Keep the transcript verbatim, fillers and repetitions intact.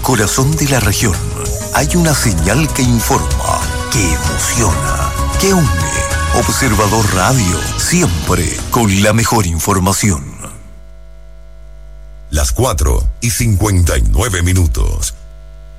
corazón de la región hay una señal que informa, que emociona, que une. Observador Radio, siempre con la mejor información. Las cuatro y cincuenta y nueve minutos.